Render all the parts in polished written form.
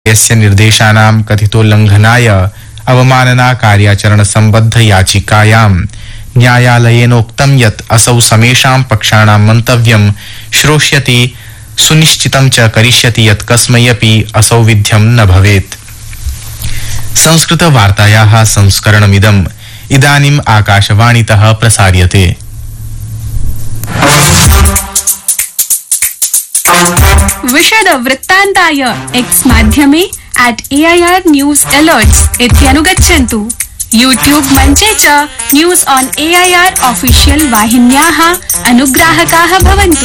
यस्य निर्देशानां कथितोल्लङ्घनाय अवमानना कार्याचरण संबद्ध याचिकायां न्यायालयेनोक्तं यत् असौ समेषां पक्षाणां मन्तव्यं श्रोष्यति सुनिश्चितं च करिष्यति यत् कस्मै अपि असौविध्यं न भवेत्। संस्कृत वार्तायाः संस्करणमिदम् इदानीम् आकाशवाणीतः प्रसार्यते। विशद वृत्तान्ताय एक्स माध्यमे @AIR News Alerts इत्यनुगच्छन्तु। YouTube मञ्चे च न्यूस् ऑन AIR ऑफिशियल वाहिन्याः अनुग्राहकाः भवन्तु।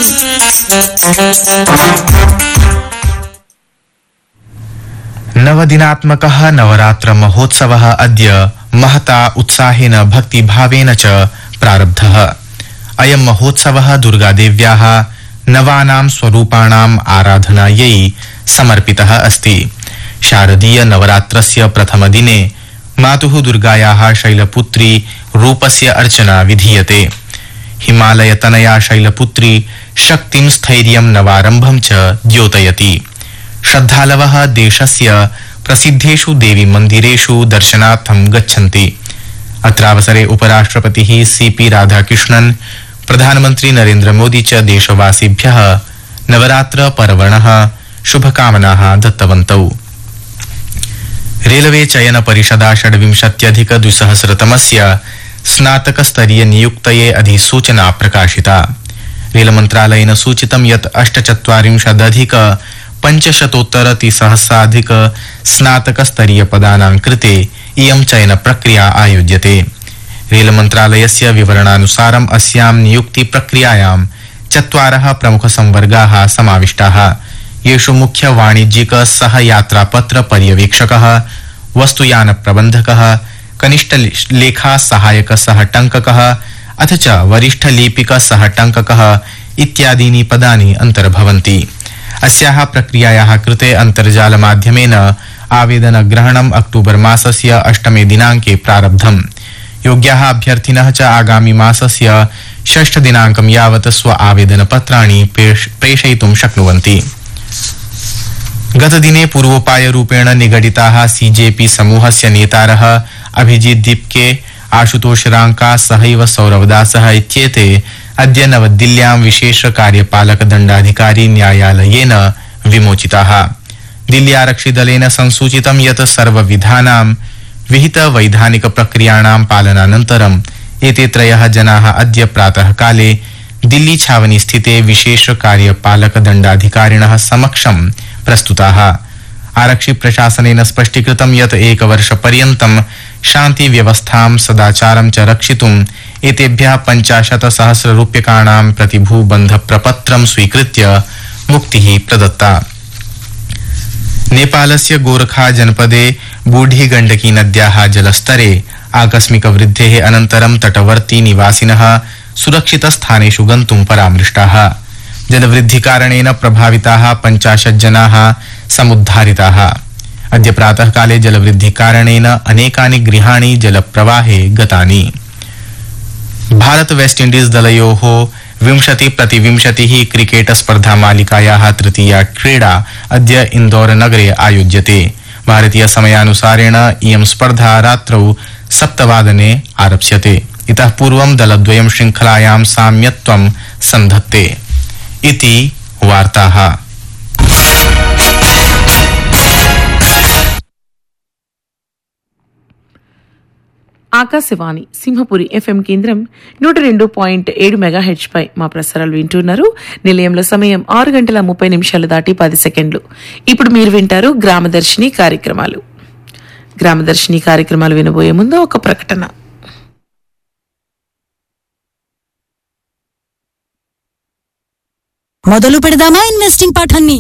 नवदिनात्मकः नवरात्र महोत्सवः अद्य महता उत्साहेन भक्तिभावेन च प्रारब्धः। अयं महोत्सवः दुर्गादेव्याः नवानां स्वरूपाणाम् आराधनायै समर्पितः अस्ति। शारदीय नवरात्रस्य प्रथमदिने मातुः दुर्गायाः शैलपुत्री रूपस्य अर्चना विधीयते। हिमालयतनया शैलपुत्री शक्तिं स्थैर्यं नवारम्भं च द्योतयति। श्रद्धालवः देशस्य प्रसिद्धेषु देवीमन्दिरेषु दर्शनार्थं गच्छन्ति। अत्रावसरे उपराष्ट्रपतिः CP राधाकृष्णन्, प्रधानमन्त्री नरेन्द्र मोदी च देशवासिभ्यः नवरात्र पर्वणः शुभकामनाः दत्तवन्तौ। रेलवे चयन परिषदा 26-2000तमस्य स्नातकस्तरीय नियुक्तये अधिसूचना प्रकाशिता। रेलमन्त्रालयेन सूचितं यत् 48,500,300 स्नातकस्तरीय पदानां कृते इयं चयन प्रक्रिया आयोज्यते। रेलमन्त्रालयस्य विवरणानुसारम् अस्यां नियुक्ति प्रक्रियायां 4 प्रमुखसंवर्गाः समाविष्टाः, येषु मुख्य वाणिज्यिक सहयात्रापत्र पर्यवेक्षकः, वस्तुयान प्रबन्धकः, कनिष्ठ लेखा सहायक सहटङ्ककः अथ च वरिष्ठ लिपिक सहटङ्ककः इत्यादीनि पदानि अन्तर्भवन्ति। अस्याः प्रक्रियायाः कृते अन्तर्जाल माध्यमेन आवेदनग्रहणम् अक्टूबर मासस्य 8 दिनाङ्के प्रारब्धम्। योग्याः अभ्यर्थिनः च आगामि मासस्य 6 दिनाङ्कं यावत् स्व आवेदनपत्राणि प्रेषयितुं शक्नुवन्ति। गतदिने पूर्वोपायरूपेण निगडिताः CJP समूहस्य नेतारः अभिजीत दीप्के, आशुतोष रांका सहैव सौरवदासः इत्येते अद्य नवदिल्ल्यां विशेष कार्यपालक दण्डाधिकारी न्यायालयेन विमोचिताः। दिल्ली आरक्षिदलेन संसूचितं यत् सर्वविधानां विहित वैधानिक प्रक्रियाणां पालनानन्तरम् एते 3 जनाः अद्य प्रातःकाले दिल्ली छावनी स्थिते विशेष कार्यपालक दण्डाधिकारिणः समक्षं प्रस्तुताः। आरक्षि प्रशासनेन स्पष्टीकृतं यत् 1 वर्षपर्यन्तं शान्ति व्यवस्थां सदाचारं च रक्षितुम् एतेभ्यः 50,000 रूप्यकाणां प्रतिभूबन्ध प्रपत्रं स्वीकृत्य मुक्तिः प्रदत्ता। नेपालस्य गोरखा जनपदे बूढी गण्डकी नद्याः जलस्तरे आकस्मिक वृद्धेः अनन्तरं तटवर्ती निवासिनः सुरक्षितस्थानेषु गन्तुं परामृष्टाः। जलवृद्धिकारणेन प्रभाविताः 50 जनाः समुद्धारिताः। अद्य प्रातःकाले जलवृद्धिकारणेन अनेकानि गृहाणि जलप्रवाहे गतानि। भारत वेस्ट इण्डीज दलयोः 20-20 क्रिकेट स्पर्धा मालिकायाः तृतीया क्रीडा अद्य इन्दौर नगरे आयोज्यते। भारतीय समयानुसारेण इयं स्पर्धा रात्रौ 7 वादने आरप्स्यते। इतः पूर्वं दलद्वयं श्रृङ्खलायां साम्यत्वं सन्धत्ते इति वार्ताः। ఆకాశవాణి సింహపురి FM కేంద్రం 102.7 మెగాహెర్ట్జ్ పై మా ప్రసారాలు వింటున్నారు. నిలయంలో సమయం 6:30 దాటి 10 సెకండ్లు. ఇప్పుడు మీరు వింటారు గ్రామదర్శిని కార్యక్రమాలు. గ్రామదర్శిని కార్యక్రమాలు వినబోయే ముందు ఒక ప్రకటన. మొదలు పెడదామా ఇన్వెస్టింగ్ పాఠాన్ని?